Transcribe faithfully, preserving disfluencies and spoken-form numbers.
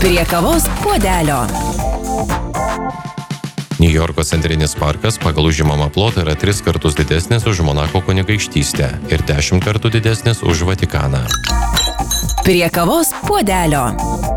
Prie kavos puodelio. Niujorko centrinis parkas pagal užimamą plotą yra tris kartus didesnis už Monako kunigaikštystę ir dešimt kartų didesnis už Vatikaną. Prie kavos puodelio.